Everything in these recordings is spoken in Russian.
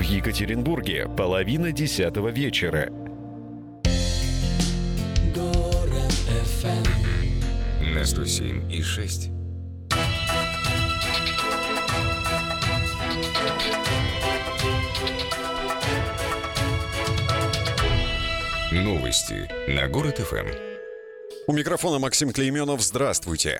Екатеринбурге 9:30 вечера. На 107,6. Новости на Город ФМ. У микрофона Максим Клейменов. Здравствуйте.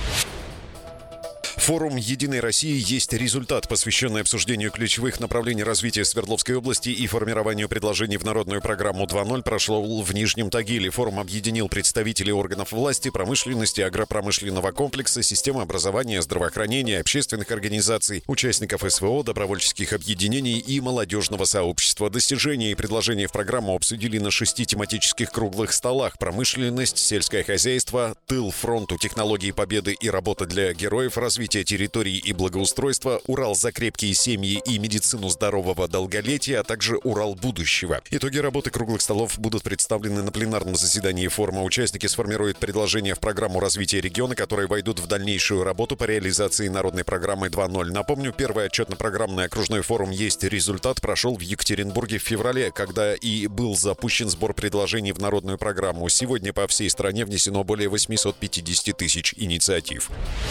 Форум «Единой России» есть результат, посвященный обсуждению ключевых направлений развития Свердловской области и формированию предложений в народную программу 2.0 прошел в Нижнем Тагиле. Форум объединил представителей органов власти, промышленности, агропромышленного комплекса, системы образования, здравоохранения, общественных организаций, участников СВО, добровольческих объединений и молодежного сообщества. Достижения и предложения в программу обсудили на 6 тематических круглых столах: промышленность, сельское хозяйство, тыл фронту, технологии победы и работа для героев, развитие территории и благоустройства, Урал за крепкие семьи и медицину здорового долголетия, а также Урал будущего. Итоги работы круглых столов будут представлены на пленарном заседании форума. Участники сформируют предложения в программу развития региона, которые войдут в дальнейшую работу по реализации народной программы 2.0. Напомню, первый отчетно-программный окружной форум «Есть результат» прошел в Екатеринбурге в феврале, когда и был запущен сбор предложений в народную программу. Сегодня по всей стране внесено более 850 тысяч инициатив.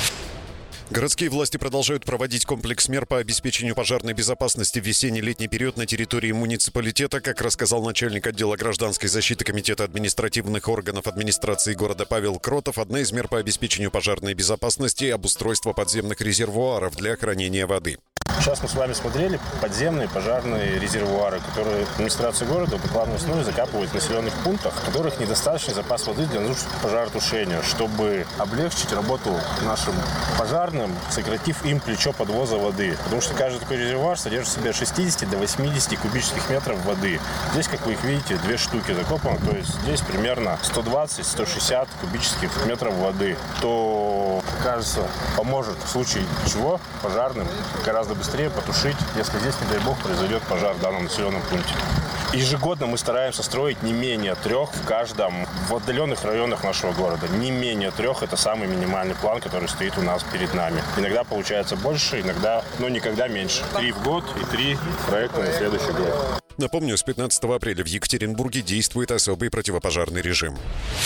Городские власти продолжают проводить комплекс мер по обеспечению пожарной безопасности в весенне-летний период на территории муниципалитета. Как рассказал начальник отдела гражданской защиты Комитета административных органов администрации города Павел Кротов, одна из мер по обеспечению пожарной безопасности – обустройство подземных резервуаров для хранения воды. Сейчас мы с вами смотрели подземные пожарные резервуары, которые администрация города по плановой основе закапывает в населенных пунктах, в которых недостаточный запас воды для нужд пожаротушения, чтобы облегчить работу нашим пожарным, сократив им плечо подвоза воды. Потому что каждый такой резервуар содержит в себе от 60 до 80 кубических метров воды. Здесь, как вы их видите, 2 штуки закопаны, то есть здесь примерно 120-160 кубических метров воды. То, кажется, поможет в случае чего пожарным гораздо быстрее потушить, если здесь, не дай бог, произойдет пожар в данном населенном пункте. Ежегодно мы стараемся строить не менее 3 в каждом, в отдаленных районах нашего города. Не менее 3 – это самый минимальный план, который стоит у нас перед нами. Иногда получается больше, иногда, но никогда меньше. 3 в год и 3 проекта на следующий год. Напомню, с 15 апреля в Екатеринбурге действует особый противопожарный режим.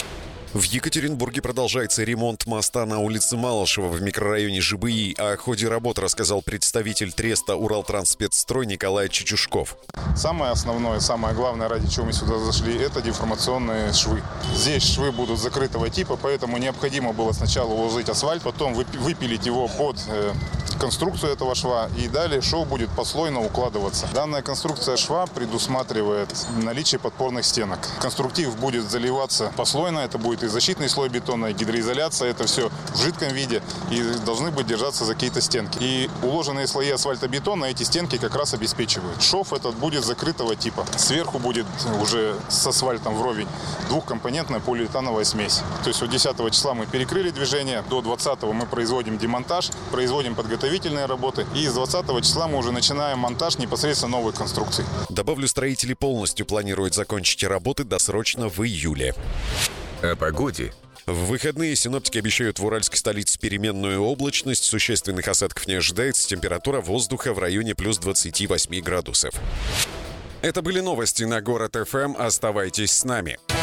В Екатеринбурге продолжается ремонт моста на улице Малышева в микрорайоне ЖБИ. О ходе работ рассказал представитель треста «Уралтрансспецстрой» Николай Чечушков. Самое основное, самое главное, ради чего мы сюда зашли, это деформационные швы. Здесь швы будут закрытого типа, поэтому необходимо было сначала уложить асфальт, потом выпилить его под конструкцию этого шва, и далее шов будет послойно укладываться. Данная конструкция шва предусматривает наличие подпорных стенок. Конструктив будет заливаться послойно, это будет и защитный слой бетона, и гидроизоляция, это все в жидком виде, и должны быть держаться за какие-то стенки. И уложенные слои асфальтобетона эти стенки как раз обеспечивают. Шов этот будет закрытого типа. Сверху будет уже с асфальтом вровень двухкомпонентная полиэтановая смесь. То есть от 10 числа мы перекрыли движение, до 20 мы производим демонтаж, производим подготовительные работы, и с 20 числа мы уже начинаем монтаж непосредственно новых конструкций. Добавлю, строители полностью планируют закончить работы досрочно в июле. О погоде. В выходные синоптики обещают в уральской столице переменную облачность, существенных осадков не ожидается, температура воздуха в районе плюс 28 градусов. Это были новости на Город ФМ. Оставайтесь с нами.